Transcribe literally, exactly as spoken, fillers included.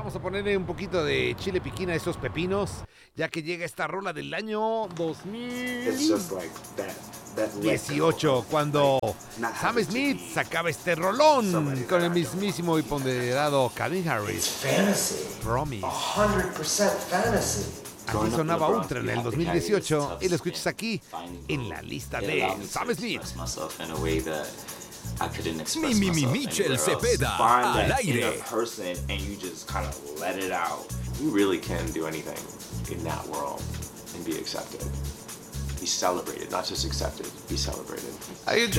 Vamos a ponerle un poquito de chile piquín a esos pepinos, ya que llega esta rola del año dos mil dieciocho, cuando Sam Smith sacaba este rolón con el mismísimo y ponderado Calvin Harris. Promise. Así sonaba Ultra en el dos mil dieciocho y lo escuchas aquí en la lista de Sam Smith. Mi, mi, mi, Michel Cepeda, al aire. You really can do anything in that world and be accepted. Be celebrated, not just accepted, be celebrated.